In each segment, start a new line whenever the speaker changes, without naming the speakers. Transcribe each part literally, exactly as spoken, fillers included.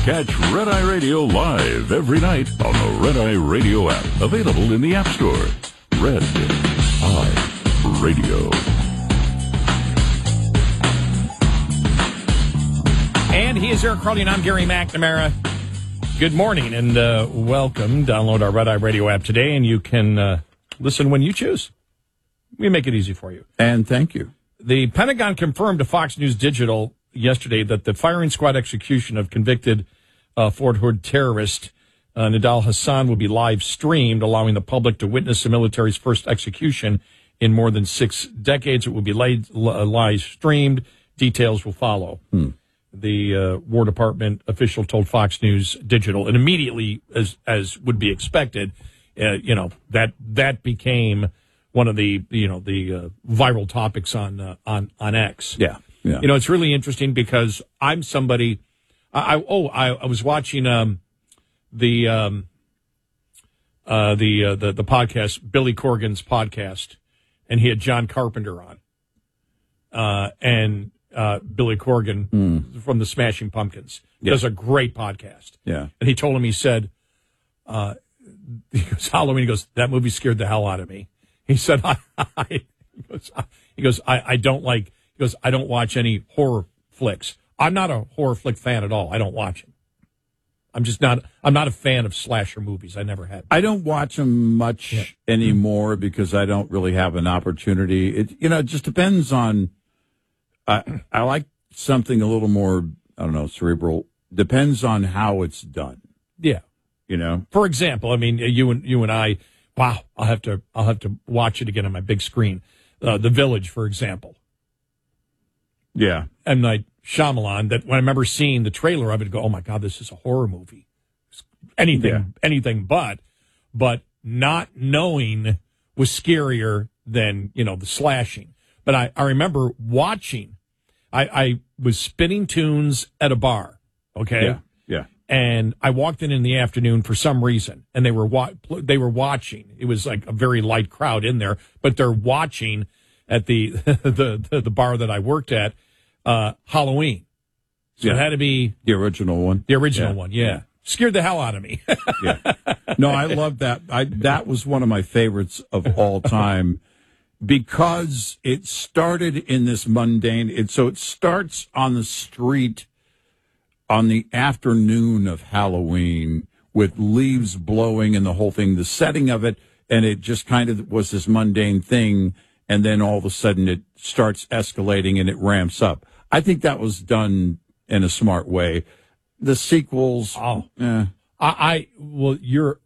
Catch Red Eye Radio live every night on the Red Eye Radio app. Available in the App Store. Red Eye Radio.
And he is Eric Carly, and I'm Gary McNamara. Good morning and uh, welcome. Download our Red Eye Radio app today, and you can uh, listen when you choose. We make it easy for you.
And thank you.
The Pentagon confirmed to Fox News Digital yesterday that the firing squad execution of convicted uh, Fort Hood terrorist uh, Nidal Hasan will be live streamed, allowing the public to witness the military's first execution in more than six decades. It will be live, live streamed. Details will follow.
Hmm.
The uh, War Department official told Fox News Digital, and immediately, as as would be expected, uh, you know that that became one of the you know the uh, viral topics on uh, on on X.
Yeah. Yeah.
You know, it's really interesting because I'm somebody. I, I oh, I, I was watching um, the um, uh, the, uh, the the podcast, Billy Corgan's podcast, and he had John Carpenter on, uh, and uh, Billy Corgan
mm.
from the Smashing Pumpkins
yeah.
does a great podcast.
Yeah,
and he told him, he said, uh, he goes, Halloween. He goes, that movie scared the hell out of me. He said, I, I he goes, I, he goes, I, I don't like. He goes, I don't watch any horror flicks. I'm not a horror flick fan at all. I don't watch them. I'm just not, I'm not a fan of slasher movies. I never have.
I don't watch them much yeah. anymore because I don't really have an opportunity. It, you know, it just depends on, I, I like something a little more, I don't know, cerebral. Depends on how it's done.
Yeah.
You know?
For example, I mean, you and, you and I, wow, I'll have to, I'll have to watch it again on my big screen. Uh, The Village, for example.
Yeah.
M. Night Shyamalan, that when I remember seeing the trailer of it, go, oh my God, this is a horror movie. Anything, yeah. anything but, but not knowing was scarier than, you know, the slashing. But I, I remember watching, I, I was spinning tunes at a bar, okay?
Yeah, yeah.
And I walked in in the afternoon for some reason, and they were wa- they were watching. It was like a very light crowd in there, but they're watching at the the, the the bar that I worked at, uh, Halloween. So
yeah.
it had to be
the original one.
The original
yeah.
one, yeah. yeah. Scared the hell out of me.
yeah. No, I love that. I that was one of my favorites of all time because it started in this mundane. It so it starts on the street on the afternoon of Halloween with leaves blowing and the whole thing, the setting of it, and it just kind of was this mundane thing. And then all of a sudden it starts escalating and it ramps up. I think that was done in a smart way. The sequels.
Oh,
eh.
I, I, well, you're,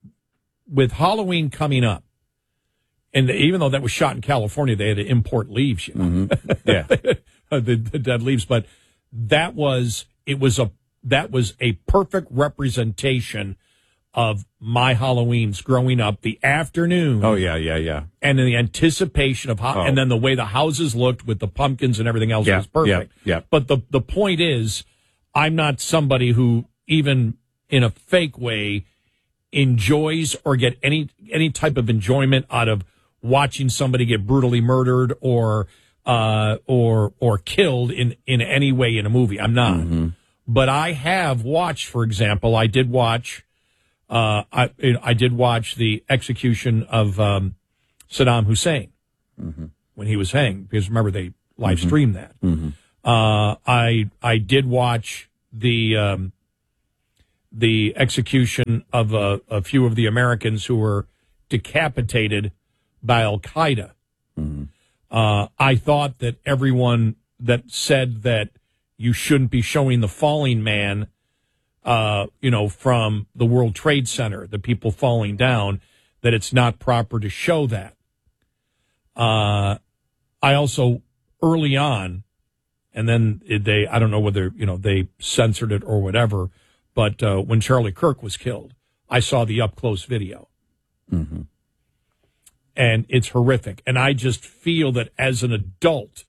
with Halloween coming up, and even though that was shot in California, they had to import leaves, you know,
mm-hmm. yeah,
the, the dead leaves. But that was, it was a, that was a perfect representation of my Halloweens growing up, the afternoon.
Oh, yeah, yeah, yeah.
And then the anticipation of how, oh. and then the way the houses looked with the pumpkins and everything else
yeah,
was perfect.
Yeah, yeah.
But the, the point is, I'm not somebody who, even in a fake way, enjoys or get any, any type of enjoyment out of watching somebody get brutally murdered or, uh, or, or killed in, in any way in a movie. I'm not.
Mm-hmm.
But I have watched, for example, I did watch, Uh, I I did watch the execution of um, Saddam Hussein
mm-hmm.
when he was hanged, because remember they live streamed that.
Mm-hmm.
Uh, I I did watch the um, the execution of a, a few of the Americans who were decapitated by Al Qaeda.
Mm-hmm.
Uh, I thought that everyone that said that you shouldn't be showing the falling man. Uh, you know, from the World Trade Center, the people falling down, that it's not proper to show that. Uh, I also, early on, and then they, I don't know whether, you know, they censored it or whatever, but uh, when Charlie Kirk was killed, I saw the up-close video.
Mm-hmm.
And it's horrific. And I just feel that as an adult,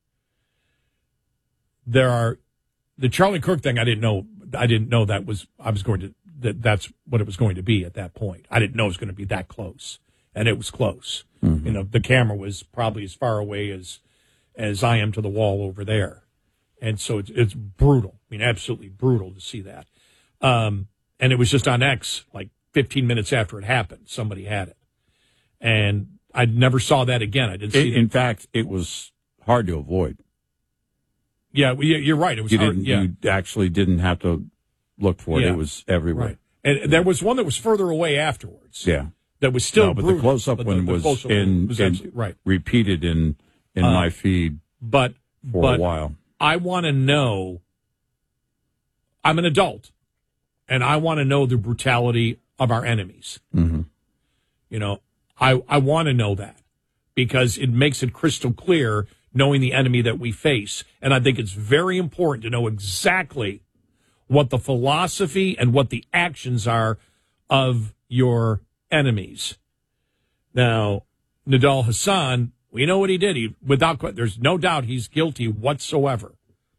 there are, the Charlie Kirk thing, I didn't know. I didn't know that was, I was going to, that that's what it was going to be at that point. I didn't know it was going to be that close. And it was close. Mm-hmm. You know, the camera was probably as far away as, as I am to the wall over there. And so it's, it's brutal. I mean, absolutely brutal to see that. Um, and it was just on X like fifteen minutes after it happened. Somebody had it. And I never saw that again. I didn't see
in,
it.
In fact, it was hard to avoid.
Yeah, well, you're right. It was
You
hard.
didn't.
Yeah.
You actually didn't have to look for it.
Yeah.
It was everywhere.
Right. And there was one that was further away afterwards.
Yeah.
That was still
no, but
brutal,
the close-up
but
one
the, the
was,
close-up
in,
was
in
absolutely right.
repeated in in
Uh,
my feed
But
for
but
a while.
I want to know. I'm an adult, and I want to know the brutality of our enemies.
Mm-hmm.
You know, I I want to know that because it makes it crystal clear knowing the enemy that we face, and I think it's very important to know exactly what the philosophy and what the actions are of your enemies. Now, Nidal Hasan, we know what he did. He, without, there's no doubt he's guilty whatsoever.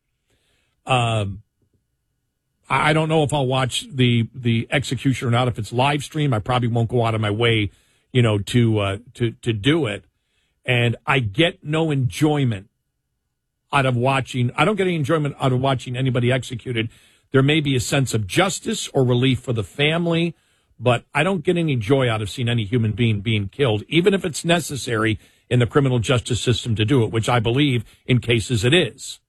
Um, I, I don't know if I'll watch the the execution or not. If it's live stream, I probably won't go out of my way, you know, to uh, to to do it. And I get no enjoyment out of watching. I don't get any enjoyment out of watching anybody executed. There may be a sense of justice or relief for the family, but I don't get any joy out of seeing any human being being killed, even if it's necessary in the criminal justice system to do it, which I believe in cases it is.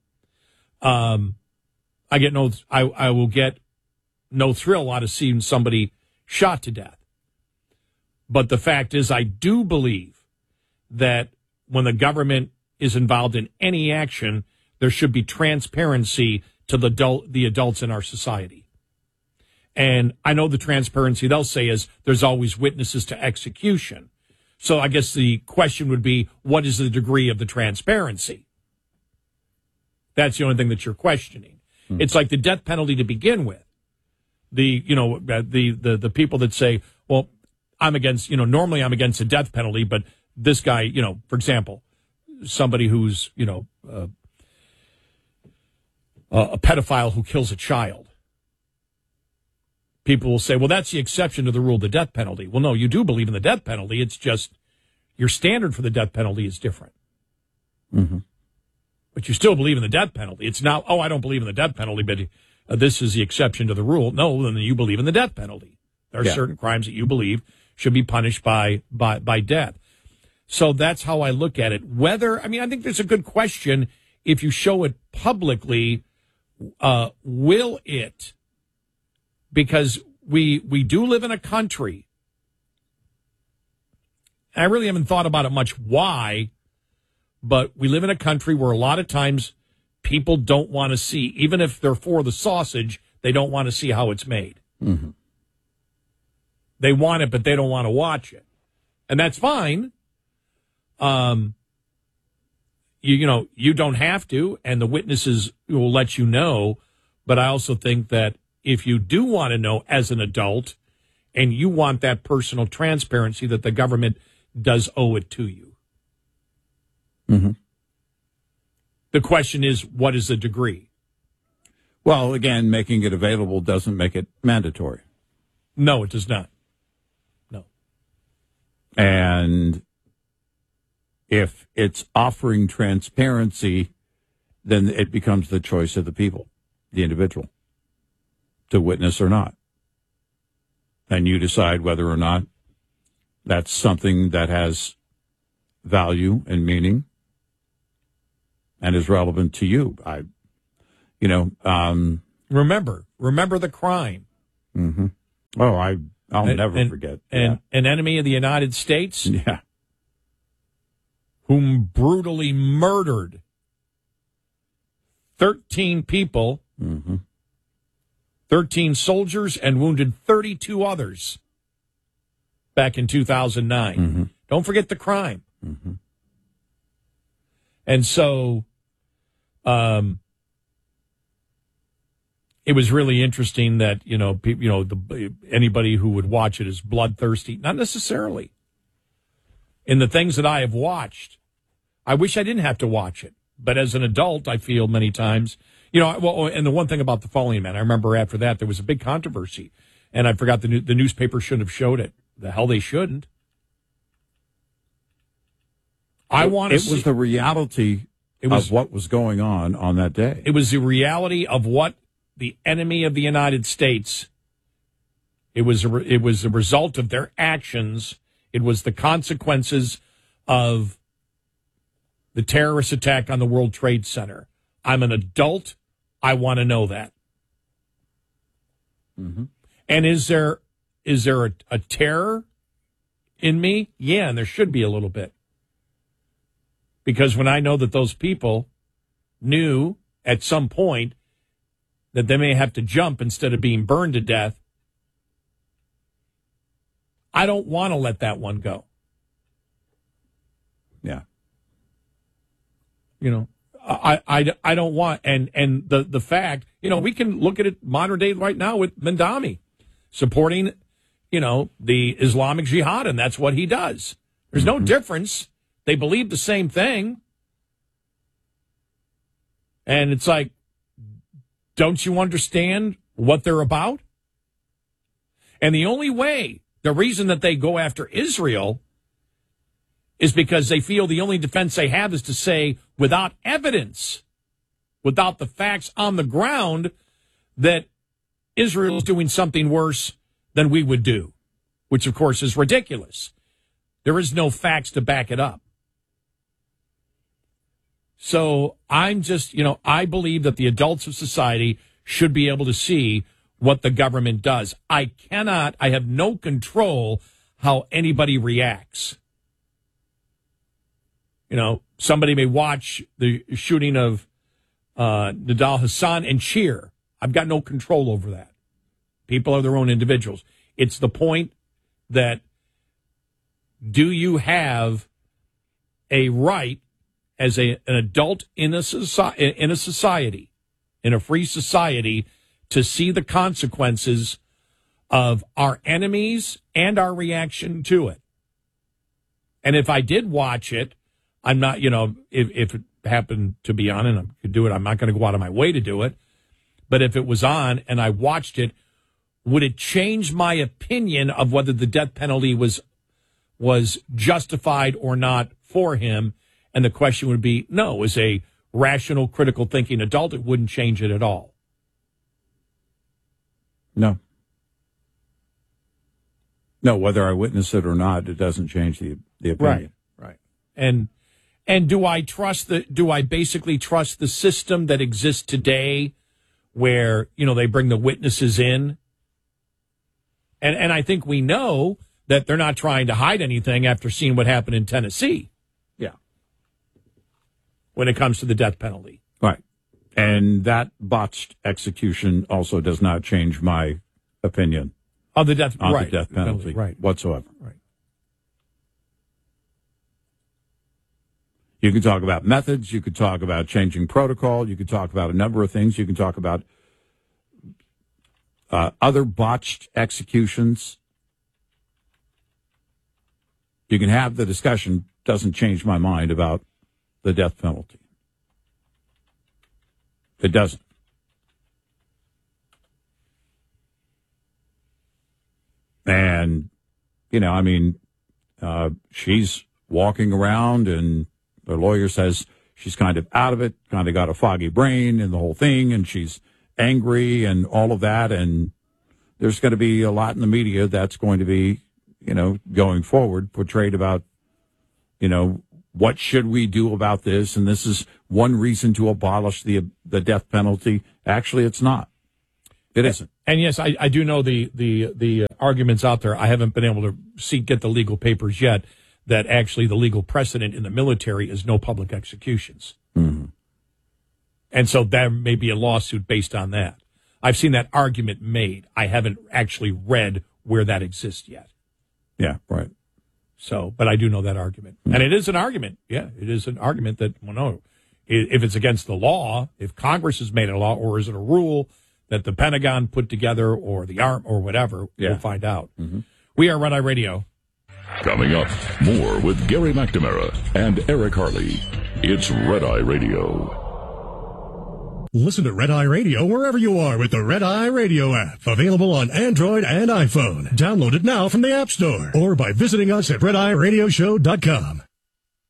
Um, I get no, I, I will get no thrill out of seeing somebody shot to death. But the fact is, I do believe that when the government is involved in any action, there should be transparency to the adult, the adults in our society. And I know the transparency they'll say is there's always witnesses to execution. So I guess the question would be, what is the degree of the transparency? That's the only thing that you're questioning. Hmm. It's like the death penalty to begin with. The, you know, the, the, the people that say, well, I'm against, you know, normally I'm against the death penalty, but this guy, you know, for example, somebody who's, you know, uh, a pedophile who kills a child. People will say, well, that's the exception to the rule of the death penalty. Well, no, you do believe in the death penalty. It's just your standard for the death penalty is different.
Mm-hmm.
But you still believe in the death penalty. It's not, oh, I don't believe in the death penalty, but uh, this is the exception to the rule. No, then you believe in the death penalty. There are
yeah.
certain crimes that you believe should be punished by, by, by death. So that's how I look at it. Whether, I mean, I think there's a good question if you show it publicly. Uh, will it? Because we we do live in a country. I really haven't thought about it much why, but we live in a country where a lot of times people don't want to see, even if they're for the sausage, they don't want to see how it's made.
Mm-hmm.
They want it, but they don't want to watch it. And that's fine. Um, You, you know, you don't have to, and the witnesses will let you know. But I also think that if you do want to know as an adult and you want that personal transparency, that the government does owe it to you.
Mm-hmm.
The question is, what is the degree?
Well, again, making it available doesn't make it mandatory.
No, it does not. No.
And if it's offering transparency, then it becomes the choice of the people, the individual, to witness or not. And you decide whether or not that's something that has value and meaning and is relevant to you. I, you know, um,
remember, remember the crime.
Mm-hmm. Oh, I, I'll
and,
never
and,
forget.
And
yeah.
an enemy of the United States.
Yeah.
Whom brutally murdered thirteen people,
mm-hmm.
thirteen soldiers, and wounded thirty-two others back in two thousand nine.
Mm-hmm.
Don't forget the crime.
Mm-hmm.
And so um, it was really interesting that, you know, pe- you know, the, anybody who would watch it is bloodthirsty. Not necessarily. In the things that I have watched, I wish I didn't have to watch it. But as an adult, I feel many times, you know, well, and the one thing about the Falling Man, I remember after that, there was a big controversy. And I forgot the, the newspaper shouldn't have showed it. The hell they shouldn't. I want to
It was the reality
it was,
of what was going on on that day.
It was the reality of what the enemy of the United States. It was a, it was a result of their actions. It was the consequences of the terrorist attack on the World Trade Center. I'm an adult. I want to know that.
Mm-hmm.
And is there is there a, a terror in me? Yeah, and there should be a little bit. Because when I know that those people knew at some point that they may have to jump instead of being burned to death, I don't want to let that one go.
Yeah.
You know, I, I, I don't want, and, and the, the fact, you know, we can look at it modern day right now with Mandami supporting, you know, the Islamic Jihad, and that's what he does. There's no mm-hmm. difference. They believe the same thing. And it's like, don't you understand what they're about? And the only way, the reason that they go after Israel is because they feel the only defense they have is to say, without evidence, without the facts on the ground, that Israel is doing something worse than we would do, which, of course, is ridiculous. There is no facts to back it up. So I'm just, you know, I believe that the adults of society should be able to see what the government does. I cannot, I have no control how anybody reacts. You know, somebody may watch the shooting of uh, Nidal Hassan and cheer. I've got no control over that. People are their own individuals. It's the point that, do you have a right as a, an adult in a, soci- in a society, in a free society, to see the consequences of our enemies and our reaction to it? And if I did watch it, I'm not, you know, if, if it happened to be on and I could do it, I'm not going to go out of my way to do it. But if it was on and I watched it, would it change my opinion of whether the death penalty was was justified or not for him? And the question would be, no, as a rational, critical thinking adult, it wouldn't change it at all.
No. No, whether I witness it or not, it doesn't change the the opinion.
Right, right. And and do I trust the do I basically trust the system that exists today where, you know, they bring the witnesses in? And and I think we know that they're not trying to hide anything after seeing what happened in Tennessee.
Yeah.
When it comes to the death penalty.
Right. And that botched execution also does not change my opinion
on the death,
on
right.
the death penalty,
right.
whatsoever.
Right.
You can talk about methods. You could talk about changing protocol. You could talk about a number of things. You can talk about uh, other botched executions. You can have the discussion. Doesn't change my mind about the death penalty. It doesn't. And, you know, I mean, uh, she's walking around and the lawyer says she's kind of out of it, kind of got a foggy brain and the whole thing, and she's angry and all of that. And there's going to be a lot in the media that's going to be, you know, going forward, portrayed about, you know, what should we do about this? And this is one reason to abolish the the death penalty. Actually, it's not. It isn't.
And yes, I, I do know the the the arguments out there. I haven't been able to see get the legal papers yet. That actually the legal precedent in the military is no public executions.
Mm-hmm.
And so there may be a lawsuit based on that. I've seen that argument made. I haven't actually read where that exists yet.
Yeah, right.
So, but I do know that argument. Mm-hmm. And it is an argument. Yeah, it is an argument that, well, no, if it's against the law, if Congress has made a law, or is it a rule that the Pentagon put together or the arm or whatever, yeah. We'll find out.
Mm-hmm.
We are Red Eye Radio.
Coming up, more with Gary McNamara and Eric Harley. It's Red Eye Radio.
Listen to Red Eye Radio wherever you are with the Red Eye Radio app. Available on Android and iPhone. Download it now from the App Store or by visiting us at red eye radio show dot com.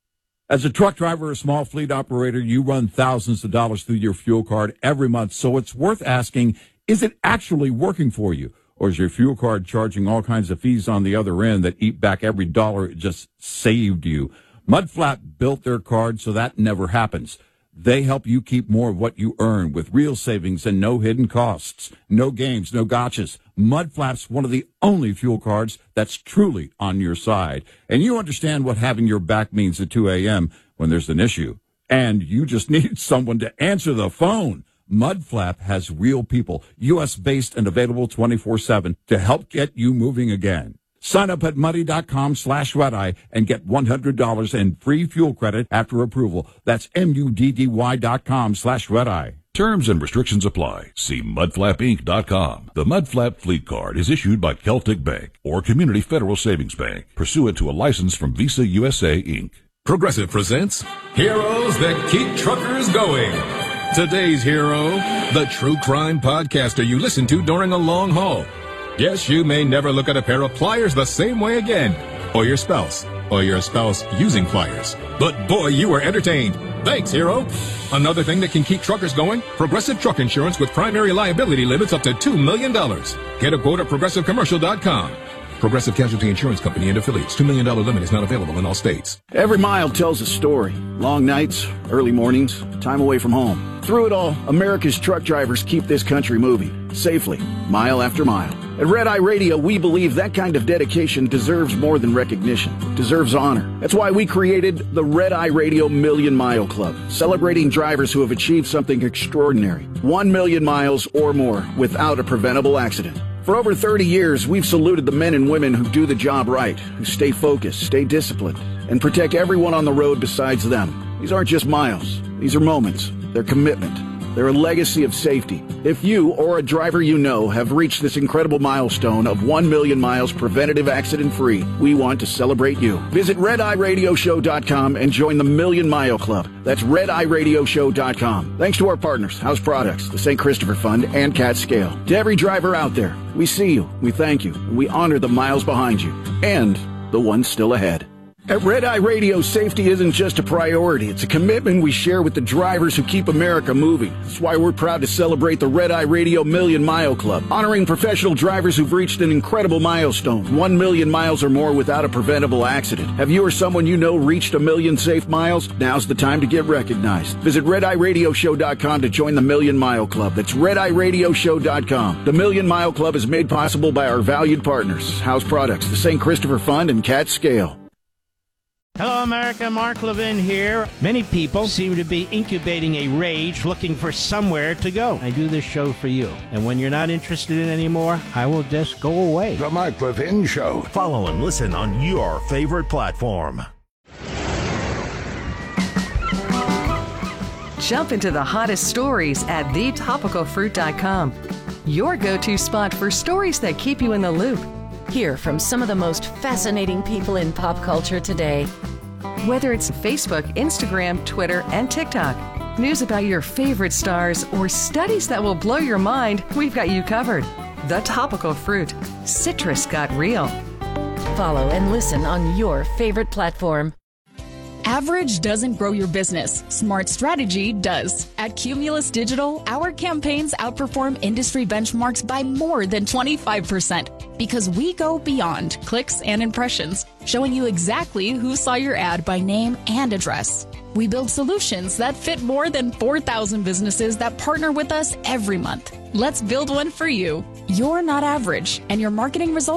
As a truck driver or small fleet operator, you run thousands of dollars through your fuel card every month, so it's worth asking, is it actually working for you? Or is your fuel card charging all kinds of fees on the other end that eat back every dollar it just saved you? Mudflap built their card so that never happens. They help you keep more of what you earn with real savings and no hidden costs. No games, no gotchas. Mudflap's one of the only fuel cards that's truly on your side. And you understand what having your back means at two a.m. when there's an issue. And you just need someone to answer the phone. Mudflap has real people, U S-based and available twenty-four seven to help get you moving again. Sign up at muddy.com slash red-eye and get one hundred dollars in free fuel credit after approval. That's M-U-D-D-Y dot com slash red-eye.
Terms and restrictions apply. See mudflap inc dot com. The Mudflap Fleet Card is issued by Celtic Bank or Community Federal Savings Bank, pursuant to a license from Visa U S A, Incorporated.
Progressive presents Heroes That Keep Truckers Going. Today's hero, the true crime podcaster you listen to during a long haul. Yes, you may never look at a pair of pliers the same way again. Or your spouse. Or your spouse using pliers. But boy, you were entertained. Thanks, hero. Another thing that can keep truckers going, Progressive Truck Insurance with primary liability limits up to two million dollars. Get a quote at progressive commercial dot com. Progressive Casualty Insurance Company and affiliates. two million dollars limit is not available in all states.
Every mile tells a story. Long nights, early mornings, time away from home. Through it all, America's truck drivers keep this country moving, safely, mile after mile. At Red Eye Radio, we believe that kind of dedication deserves more than recognition, deserves honor. That's why we created the Red Eye Radio Million Mile Club, celebrating drivers who have achieved something extraordinary. One million miles or more without a preventable accident. For over thirty years, we've saluted the men and women who do the job right, who stay focused, stay disciplined, and protect everyone on the road besides them. These aren't just miles. These are moments. They're commitment. They're a legacy of safety. If you or a driver you know have reached this incredible milestone of one million miles preventative accident-free, we want to celebrate you. Visit red eye radio show dot com and join the Million Mile Club. That's red eye radio show dot com. Thanks to our partners, House Products, the Saint Christopher Fund, and Cat Scale. To every driver out there, we see you, we thank you, and we honor the miles behind you and the ones still ahead. At Red Eye Radio, safety isn't just a priority. It's a commitment we share with the drivers who keep America moving. That's why we're proud to celebrate the Red Eye Radio Million Mile Club, honoring professional drivers who've reached an incredible milestone, one million miles or more without a preventable accident. Have you or someone you know reached a million safe miles? Now's the time to get recognized. Visit red eye radio show dot com to join the Million Mile Club. That's red eye radio show dot com. The Million Mile Club is made possible by our valued partners, House Products, the Saint Christopher Fund, and Cat Scale.
Hello, America. Mark Levin here. Many people seem to be incubating a rage looking for somewhere to go. I do this show for you. And when you're not interested in it anymore, I will just go away.
The Mark Levin Show.
Follow and listen on your favorite platform.
Jump into the hottest stories at the topical fruit dot com. Your go-to spot for stories that keep you in the loop.
Hear from some of the most fascinating people in pop culture today.
Whether it's Facebook, Instagram, Twitter, and TikTok, news about your favorite stars, or studies that will blow your mind, we've got you covered. The Topical Fruit. Citrus got real.
Follow and listen on your favorite platform.
Average doesn't grow your business. Smart strategy does. At Cumulus Digital, our campaigns outperform industry benchmarks by more than twenty-five percent because we go beyond clicks and impressions, showing you exactly who saw your ad by name and address. We build solutions that fit more than four thousand businesses that partner with us every month. Let's build one for you. You're not average, and your marketing results